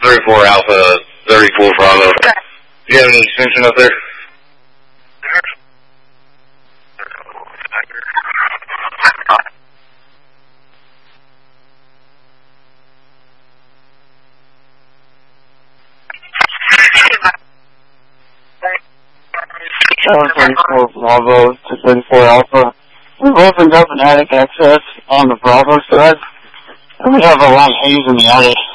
34 Alpha, 34 Bravo. Do you have any extension up there? Tower 34 Bravo to 34 Alpha. We've opened up an attic access on the Bravo side, and we have a lot of haze in the attic.